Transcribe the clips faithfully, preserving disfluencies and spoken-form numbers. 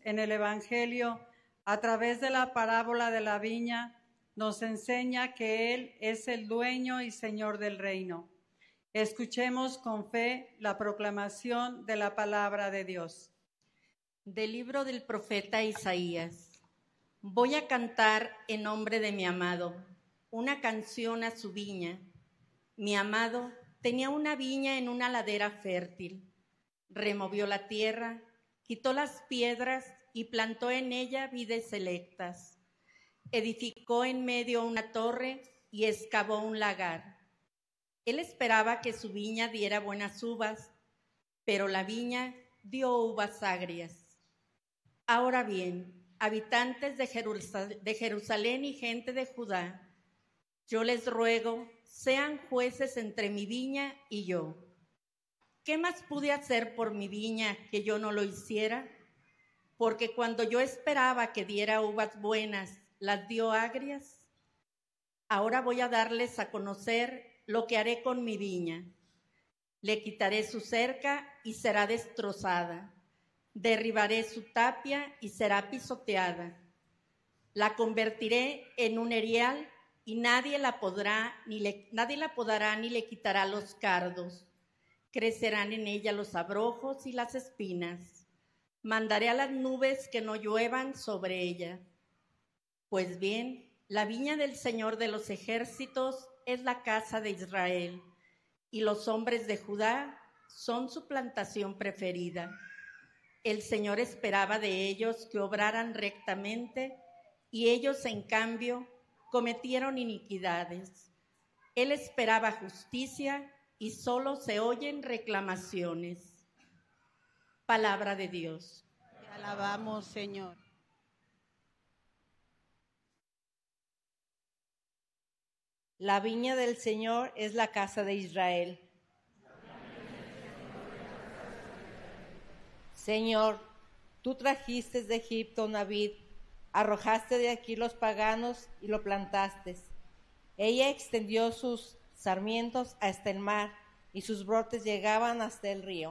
en el Evangelio, a través de la parábola de la viña, nos enseña que Él es el dueño y Señor del reino. Escuchemos con fe la proclamación de la palabra de Dios. Del libro del profeta Isaías. Voy a cantar en nombre de mi amado, una canción a su viña. Mi amado tenía una viña en una ladera fértil. Removió la tierra, quitó las piedras y plantó en ella vides selectas. Edificó en medio una torre y excavó un lagar. Él esperaba que su viña diera buenas uvas, pero la viña dio uvas agrias. Ahora bien, habitantes de Jerusal- de Jerusalén y gente de Judá, yo les ruego, sean jueces entre mi viña y yo. ¿Qué más pude hacer por mi viña que yo no lo hiciera? Porque cuando yo esperaba que diera uvas buenas, las dio agrias. Ahora voy a darles a conocer lo que haré con mi viña. Le quitaré su cerca y será destrozada. Derribaré su tapia y será pisoteada. La convertiré en un erial y nadie la podrá ni le, nadie la podará ni le quitará los cardos. Crecerán en ella los abrojos y las espinas. Mandaré a las nubes que no lluevan sobre ella. Pues bien, la viña del Señor de los ejércitos es la casa de Israel, y los hombres de Judá son su plantación preferida. El Señor esperaba de ellos que obraran rectamente, y ellos, en cambio, cometieron iniquidades. Él esperaba justicia, y solo se oyen reclamaciones. Palabra de Dios. Te alabamos, Señor. La viña del Señor es la casa de Israel. Señor, tú trajiste de Egipto una vid, arrojaste de aquí los paganos y lo plantaste. Ella extendió sus sarmientos hasta el mar y sus brotes llegaban hasta el río.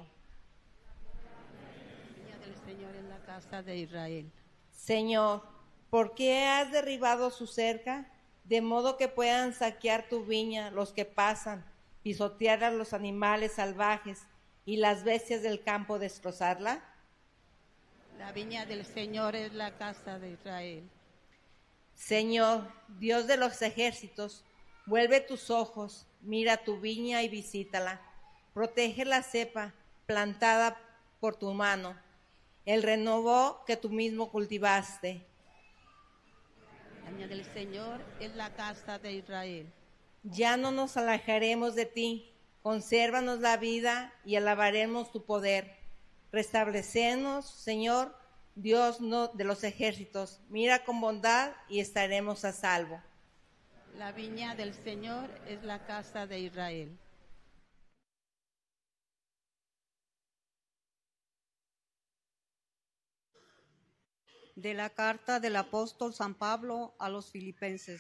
La viña del Señor es la casa de Israel. Señor, ¿por qué has derribado su cerca? De modo que puedan saquear tu viña los que pasan, pisotear a los animales salvajes y las bestias del campo destrozarla. La viña del Señor es la casa de Israel. Señor, Dios de los ejércitos, vuelve tus ojos, mira tu viña y visítala. Protege la cepa plantada por tu mano, el renovo que tú mismo cultivaste. La viña del Señor es la casa de Israel. Ya no nos alejaremos de ti, consérvanos la vida y alabaremos tu poder. Restablecernos, Señor, Dios no, de los ejércitos, mira con bondad y estaremos a salvo. La viña del Señor es la casa de Israel. De la carta del apóstol San Pablo a los filipenses.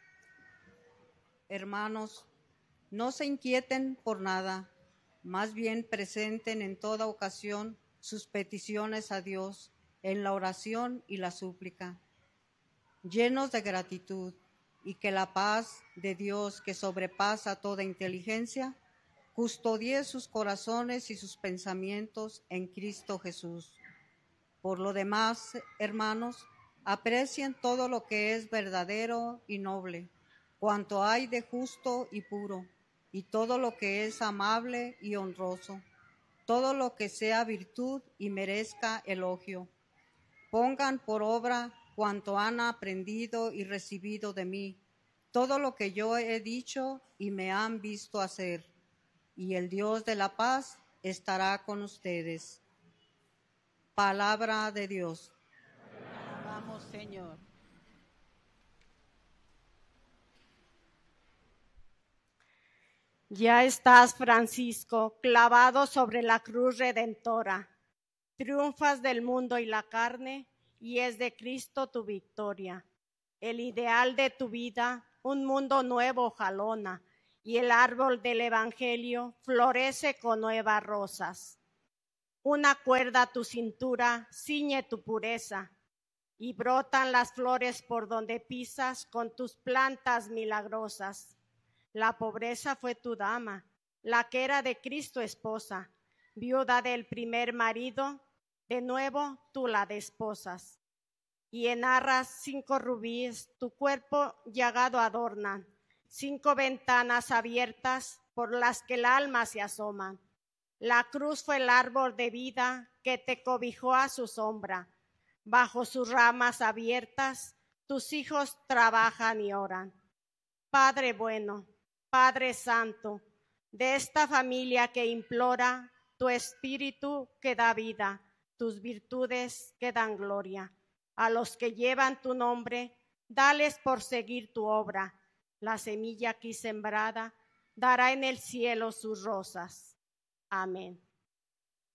Hermanos, no se inquieten por nada, más bien presenten en toda ocasión sus peticiones a Dios en la oración y la súplica, llenos de gratitud, y que la paz de Dios, que sobrepasa toda inteligencia, custodie sus corazones y sus pensamientos en Cristo Jesús. Por lo demás, hermanos, aprecien todo lo que es verdadero y noble, cuanto hay de justo y puro, y todo lo que es amable y honroso, todo lo que sea virtud y merezca elogio. Pongan por obra cuanto han aprendido y recibido de mí, todo lo que yo he dicho y me han visto hacer, y el Dios de la paz estará con ustedes. Palabra de Dios. Alabamos, Señor. Ya estás, Francisco, clavado sobre la cruz redentora. Triunfas del mundo y la carne, y es de Cristo tu victoria. El ideal de tu vida, un mundo nuevo jalona, y el árbol del Evangelio florece con nuevas rosas. Una cuerda a tu cintura ciñe tu pureza, y brotan las flores por donde pisas con tus plantas milagrosas. La pobreza fue tu dama, la que era de Cristo esposa, viuda del primer marido, de nuevo tú la desposas. Y en arras cinco rubíes tu cuerpo llagado adornan, cinco ventanas abiertas por las que el alma se asoma. La cruz fue el árbol de vida que te cobijó a su sombra. Bajo sus ramas abiertas, tus hijos trabajan y oran. Padre bueno, Padre santo, de esta familia que implora, tu espíritu que da vida, tus virtudes que dan gloria. A los que llevan tu nombre, dales por seguir tu obra. La semilla aquí sembrada dará en el cielo sus rosas. Amén.